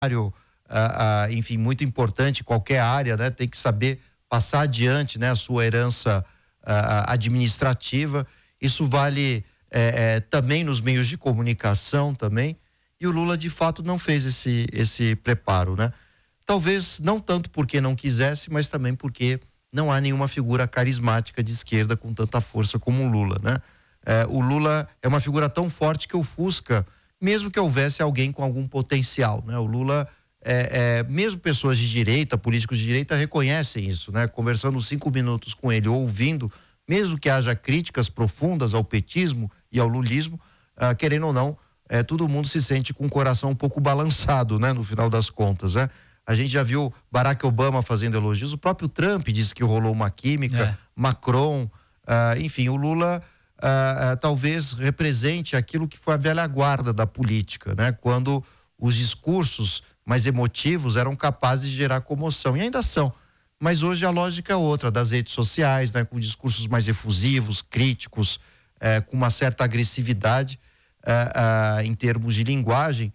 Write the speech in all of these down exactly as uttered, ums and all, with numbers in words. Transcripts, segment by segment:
Uh, uh, enfim, muito importante em qualquer área, né? Tem que saber passar adiante, né? A sua herança uh, administrativa. Isso vale é, é, também nos meios de comunicação também. E o Lula, de fato, não fez esse, esse preparo, né? Talvez não tanto porque não quisesse, mas também porque não há nenhuma figura carismática de esquerda com tanta força como o Lula, né? É, o Lula é uma figura tão forte que ofusca, mesmo que houvesse alguém com algum potencial, né? O Lula... É, é, mesmo pessoas de direita, políticos de direita reconhecem isso, né? Conversando cinco minutos com ele, ouvindo, mesmo que haja críticas profundas ao petismo e ao lulismo, ah, querendo ou não, é, todo mundo se sente com o coração um pouco balançado, né? No final das contas, né? A gente já viu Barack Obama fazendo elogios, o próprio Trump disse que rolou uma química, é. Macron, ah, enfim, o Lula ah, ah, talvez represente aquilo que foi a velha guarda da política, né? Quando os discursos mais emotivos eram capazes de gerar comoção, e ainda são, mas hoje a lógica é outra, das redes sociais, né, com discursos mais efusivos, críticos, eh, com uma certa agressividade eh, eh, em termos de linguagem,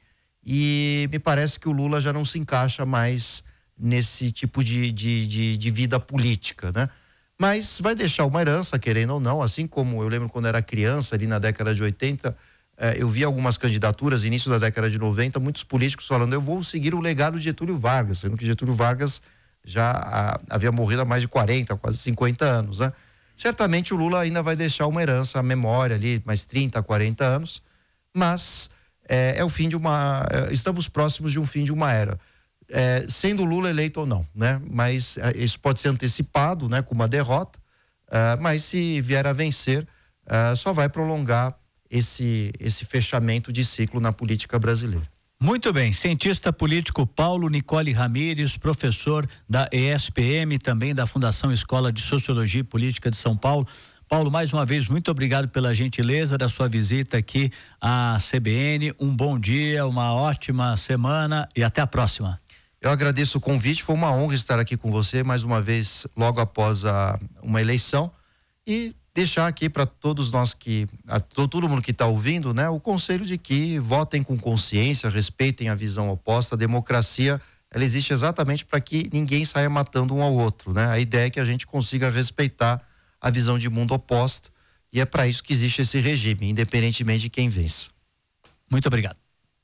e me parece que o Lula já não se encaixa mais nesse tipo de, de, de, de vida política, né? Mas vai deixar uma herança, querendo ou não, assim como eu lembro quando era criança, ali na década de oitenta, eu vi algumas candidaturas, início da década de noventa, muitos políticos falando, eu vou seguir o legado de Getúlio Vargas, sendo que Getúlio Vargas já a, havia morrido há mais de quarenta, quase cinquenta anos, né? Certamente o Lula ainda vai deixar uma herança, a memória ali, mais trinta, quarenta anos, mas é, é o fim de uma, é, estamos próximos de um fim de uma era, é, sendo o Lula eleito ou não, né? Mas é, isso pode ser antecipado, né, com uma derrota, é, mas se vier a vencer, é, só vai prolongar esse esse fechamento de ciclo na política brasileira. Muito bem, cientista político Paulo Nicole Ramires, professor da E S P M, também da Fundação Escola de Sociologia e Política de São Paulo. Paulo, mais uma vez, muito obrigado pela gentileza da sua visita aqui à C B N. Um bom dia, uma ótima semana e até a próxima. Eu agradeço o convite, foi uma honra estar aqui com você mais uma vez, logo após a, uma eleição, e deixar aqui para todos nós que, a, todo mundo que está ouvindo, né, o conselho de que votem com consciência, respeitem a visão oposta. A democracia, ela existe exatamente para que ninguém saia matando um ao outro, né? A ideia é que a gente consiga respeitar a visão de mundo oposta, e é para isso que existe esse regime, independentemente de quem vença. Muito obrigado.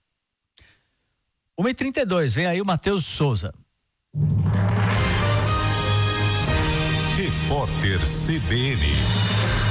uma e trinta e dois, vem aí o Matheus Souza. Repórter C B N.